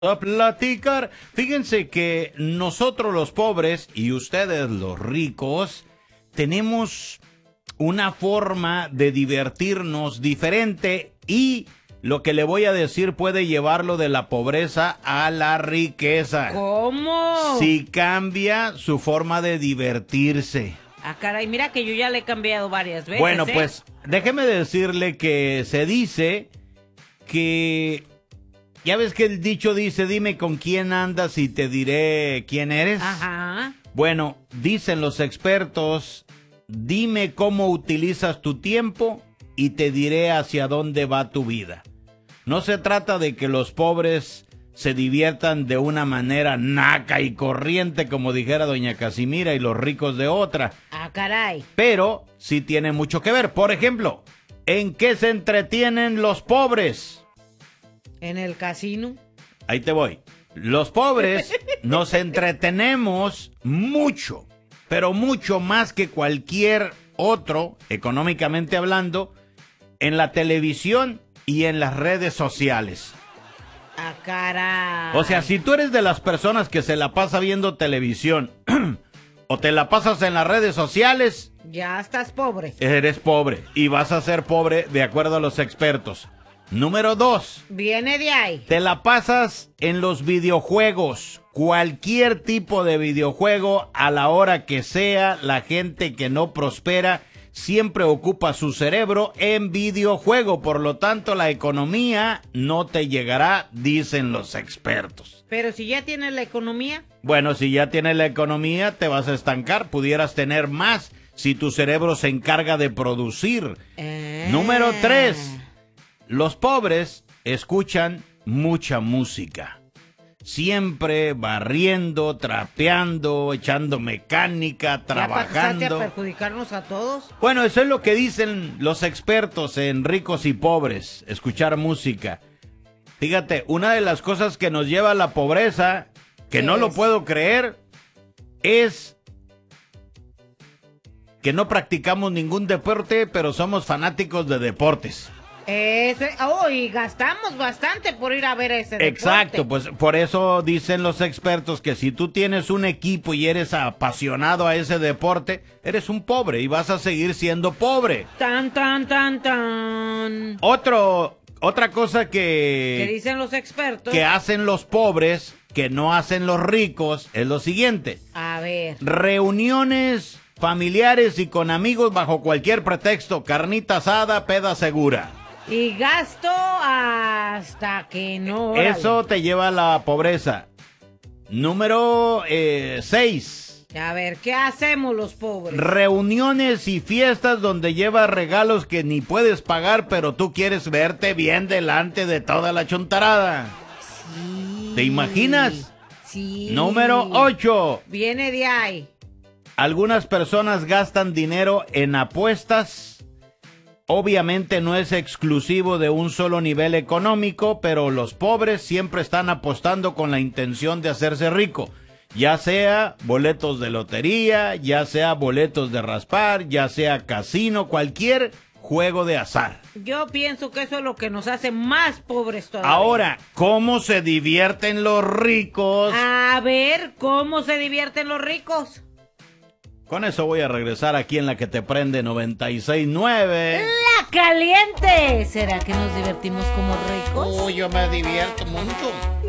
A platicar. Fíjense que nosotros los pobres y ustedes los ricos tenemos una forma de divertirnos diferente y lo que le voy a decir puede llevarlo de la pobreza a la riqueza. ¿Cómo? Si cambia su forma de divertirse. Ah, caray, mira que yo ya le he cambiado varias veces. Bueno, pues déjeme decirle que se dice que... Ya ves que el dicho dice, dime con quién andas y te diré quién eres. Ajá. Bueno, dicen los expertos, dime cómo utilizas tu tiempo y te diré hacia dónde va tu vida. No se trata de que los pobres se diviertan de una manera naca y corriente, como dijera doña Casimira, y los ricos de otra. Ah, caray. Pero sí tiene mucho que ver. Por ejemplo, ¿en qué se entretienen los pobres? ¿En el casino? Ahí te voy. Los pobres nos entretenemos mucho, pero mucho más que cualquier otro, económicamente hablando, en la televisión y en las redes sociales. Ah, caray. O sea, si tú eres de las personas que se la pasa viendo televisión o te la pasas en las redes sociales, ya estás pobre. eres pobre y vas a ser pobre de acuerdo a los expertos. Número 2. Viene de ahí. Te la pasas en los videojuegos. Cualquier tipo de videojuego, a la hora que sea, la gente que no prospera siempre ocupa su cerebro en videojuego. Por lo tanto, la economía no te llegará, dicen los expertos. Pero si ya tienes la economía. Bueno, si ya tienes la economía, te vas a estancar. Pudieras tener más si tu cerebro se encarga de producir. Número 3. Los pobres escuchan mucha música. Siempre barriendo, trapeando, echando mecánica, trabajando. ¿Ya pasaste a perjudicarnos a todos? Bueno, eso es lo que dicen los expertos en ricos y pobres, escuchar música. Fíjate, una de las cosas que nos lleva a la pobreza, que no lo puedo creer, es que no practicamos ningún deporte, pero somos fanáticos de deportes. Y gastamos bastante por ir a ver ese deporte. Exacto, pues por eso dicen los expertos que si tú tienes un equipo y eres apasionado a ese deporte, eres un pobre y vas a seguir siendo pobre. Tan, tan, tan, tan. Otra cosa ¿Qué dicen los expertos? que hacen los pobres, que no hacen los ricos, es lo siguiente. A ver. Reuniones familiares y con amigos bajo cualquier pretexto, carnita asada, peda segura. Y gasto hasta que no. Eso te lleva a la pobreza. Número 6. A ver, ¿qué hacemos los pobres? Reuniones y fiestas donde llevas regalos que ni puedes pagar, pero tú quieres verte bien delante de toda la chontarada. Sí. ¿Te imaginas? Sí. Número 8. Viene de ahí. Algunas personas gastan dinero en apuestas. Obviamente no es exclusivo de un solo nivel económico, pero los pobres siempre están apostando con la intención de hacerse rico. Ya sea boletos de lotería, ya sea boletos de raspar, ya sea casino, cualquier juego de azar. Yo pienso que eso es lo que nos hace más pobres todavía. Ahora, ¿cómo se divierten los ricos? A ver, ¿cómo se divierten los ricos? Con eso voy a regresar aquí en la que te prende 96.9. ¡La caliente! ¿Será que nos divertimos como ricos? Yo me divierto mucho.